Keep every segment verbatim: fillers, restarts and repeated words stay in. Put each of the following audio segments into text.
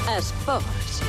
Esports.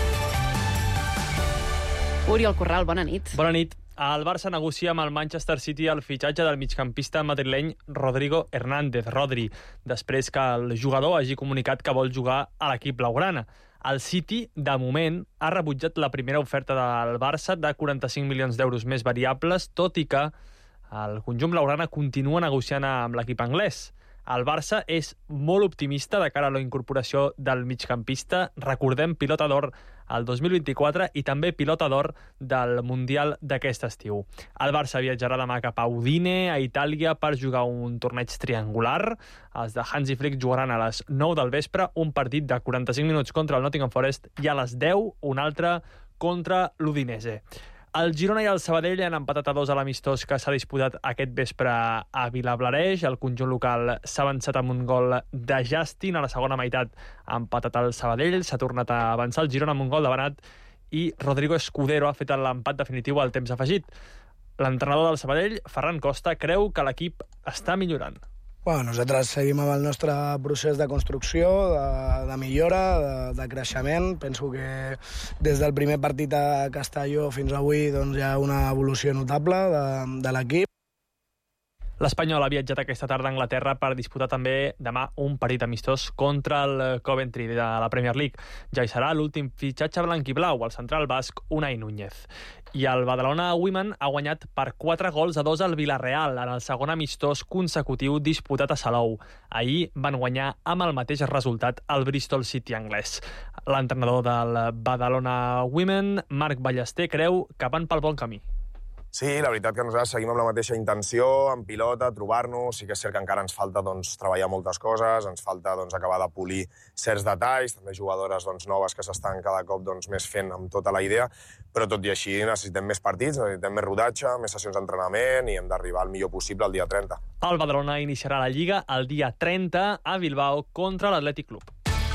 Oriol Corral, bona nit. Bona nit. El Barça negocia amb el Manchester City el fitxatge del migcampista madrileny Rodrigo Hernández, Rodri, després que el jugador hagi comunicat que vol jugar a l'equip blaugrana. El City, de moment, ha rebutjat la primera oferta del Barça de quaranta-cinc milions d'euros més variables, tot i que el conjunt blaugrana continua negociant amb l'equip anglès. El Barça és molt optimista de cara a la incorporació del migcampista. Recordem, pilota d'or el dos mil vint-i-quatre i també pilota d'or del Mundial d'aquest estiu. El Barça viatjarà demà cap a Udine, a Itàlia, per jugar un torneig triangular. Els de Hansi Flick jugaran a les nou del vespre un partit de quaranta-cinc minuts contra el Nottingham Forest i a les deu un altre contra l'Udinese. El Girona i el Sabadell han empatat a dos a l'amistós que s'ha disputat aquest vespre a Vilablareix. El conjunt local s'ha avançat amb un gol de Justin. A la segona meitat ha empatat el Sabadell. S'ha tornat a avançar el Girona amb un gol de Benat i Rodrigo Escudero ha fet l'empat definitiu al temps afegit. L'entrenador del Sabadell, Ferran Costa, creu que l'equip està millorant. Bueno, nosaltres seguim amb el nostre procés de construcció, de, de millora, de, de creixement. Penso que des del primer partit a Castelló fins avui doncs, hi ha una evolució notable de, de l'equip. L'Espanyol ha viatjat aquesta tarda a Anglaterra per disputar també demà un partit amistós contra el Coventry de la Premier League. Ja hi serà l'últim fitxatge blanc i blau, el central basc Unai Núñez. I el Badalona Women ha guanyat per quatre gols a dos al Villarreal en el segon amistós consecutiu disputat a Salou. Ahir van guanyar amb el mateix resultat el Bristol City anglès. L'entrenador del Badalona Women, Marc Ballester, creu que van pel bon camí. Sí, la veritat que nosaltres seguim amb la mateixa intenció, en pilota, trobar-nos. Sí que és cert que encara ens falta doncs, treballar moltes coses, ens falta doncs, acabar de polir certs detalls, també jugadores doncs, noves que s'estan cada cop doncs, més fent amb tota la idea, però tot i així necessitem més partits, necessitem més rodatge, més sessions d'entrenament i hem d'arribar al millor possible el dia trenta. El Badalona iniciarà la Lliga el dia trenta a Bilbao contra l'Atlètic Club.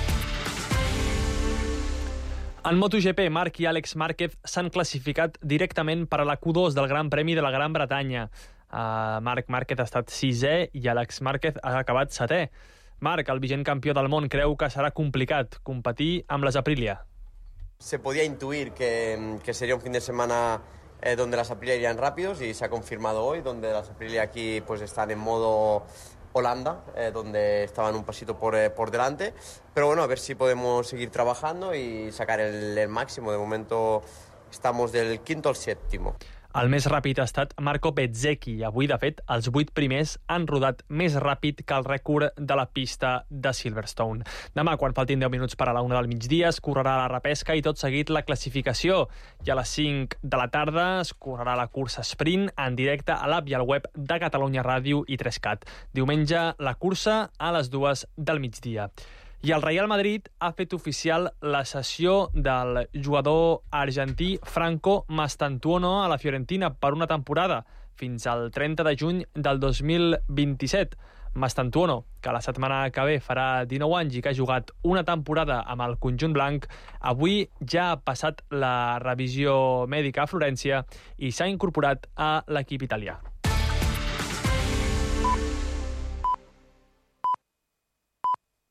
En MotoGP, Marc i Àlex Márquez s'han classificat directament per a la Q dos del Gran Premi de la Gran Bretanya. Uh, Marc Márquez ha estat sisè i Àlex Márquez ha acabat setè. Marc, el vigent campió del món, creu que serà complicat competir amb les Aprilia. Se podía intuir que, que sería un fin de semana eh, donde las Aprilia irían rápidos y se ha confirmado hoy, donde las Aprilia aquí pues, están en modo Holanda, eh, donde estaban un pasito por, eh, por delante. Pero bueno, a ver si podemos seguir trabajando y sacar el, el máximo. De momento estamos del quinto al séptimo. El més ràpid ha estat Marco Bezzecchi i avui, de fet, els vuit primers han rodat més ràpid que el rècord de la pista de Silverstone. Demà, quan faltin deu minuts per a la una del migdia, es correrà la repesca i tot seguit la classificació. I a les cinc de la tarda es correrà la cursa sprint en directe a l'app i al web de Catalunya Ràdio i tres cat. Diumenge, la cursa a les dues del migdia. I el Real Madrid ha fet oficial la cessió del jugador argentí Franco Mastantuono a la Fiorentina per una temporada, fins al trenta de juny del dos mil vint-i-set. Mastantuono, que la setmana que ve farà dinou anys i que ha jugat una temporada amb el conjunt blanc, avui ja ha passat la revisió mèdica a Florència i s'ha incorporat a l'equip italià.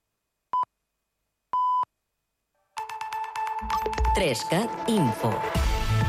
tres cat Info.